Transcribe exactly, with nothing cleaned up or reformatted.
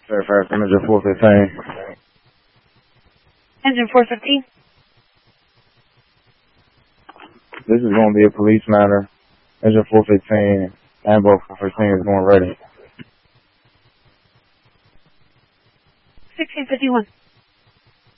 Fairfax, Engine four fifteen. Engine four fifteen. This is going to be a police matter. Engine four fifteen and both four fifteen is going ready. sixteen fifty-one.